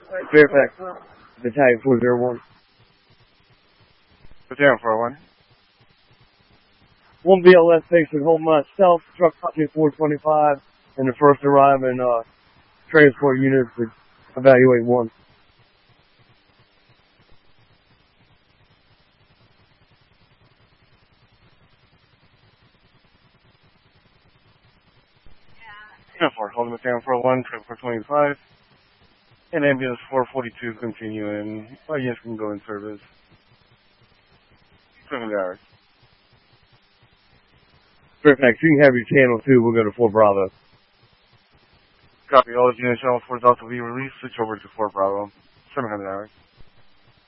Fairfax, Battalion 401. Battalion 401. 1 BLS station, hold myself, truck 425, and the first arrive and transport units to evaluate 1. Holding Battalion 401, truck 425, and ambulance 442 continuing. All units can go in service. 7 hours. Fairfax, you can have your channel 2, we'll go to 4 Bravo. Copy, all units channel 4 is also be released, switch over to 4 Bravo. 700 hours.